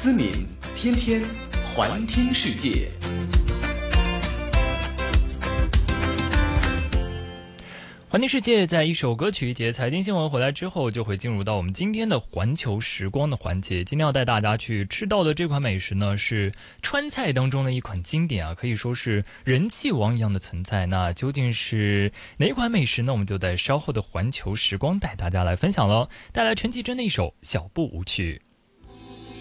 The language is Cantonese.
思敏，天天环听世界。 环听世界在一首歌曲一节财经新闻回来之后，就会进入到我们今天的环球时光的环节。今天要带大家去吃到的这款美食呢，是川菜当中的一款经典啊，可以说是人气王一样的存在。那究竟是哪一款美食呢？我们就在稍后的环球时光带大家来分享了。带来陈绮贞的一首《小步舞曲》。